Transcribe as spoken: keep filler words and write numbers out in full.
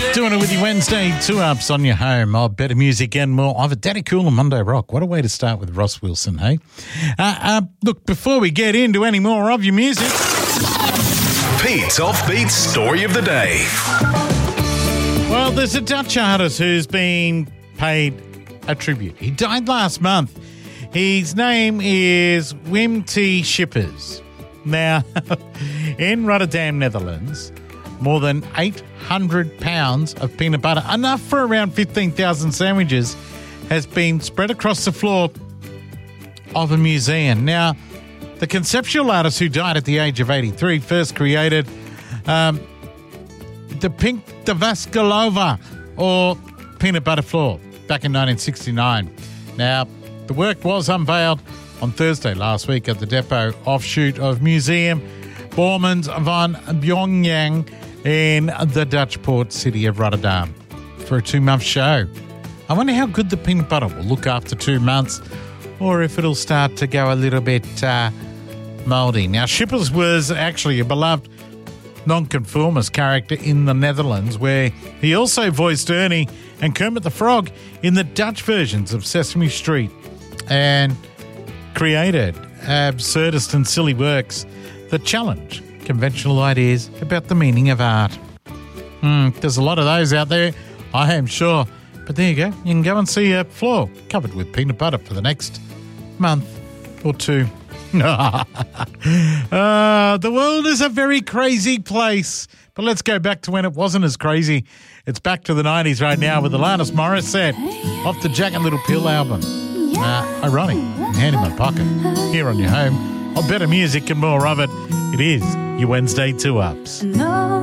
Doing it with you Wednesday, two ups on your home. Oh, better music and more. I've a Daddy Cool and Monday Rock. What a way to start with Ross Wilson, hey? Uh, uh, look, before we get into any more of your music... Pete's Offbeat Story of the Day. Well, there's a Dutch artist who's been paid a tribute. He died last month. His name is Wim T. Schippers. Now, in Rotterdam, Netherlands, more than eight hundred pounds of peanut butter, enough for around fifteen thousand sandwiches, has been spread across the floor of a museum. Now, the conceptual artist who died at the age of eighty-three first created um, the Pink Davaskalova, or peanut butter floor, back in nineteen sixty-nine. Now, the work was unveiled on Thursday last week at the depot offshoot of Museum Bormans van Pyongyang in the Dutch port city of Rotterdam for a two-month show. I wonder how good the peanut butter will look after two months or if it'll start to go a little bit uh, mouldy. Now, Schippers was actually a beloved nonconformist character in the Netherlands, where he also voiced Ernie and Kermit the Frog in the Dutch versions of Sesame Street, and created absurdist and silly works that challenge conventional ideas about the meaning of art. Mm, there's a lot of those out there, I am sure. But there you go. You can go and see a floor covered with peanut butter for the next month or two. uh, the world is a very crazy place. But let's go back to when it wasn't as crazy. It's back to the nineties right now with Alanis Morissette off the Jagged Little Pill album. Uh, ironic, hand in my pocket, here on your home. Oh, better music and more of it. It is your Wednesday two-ups.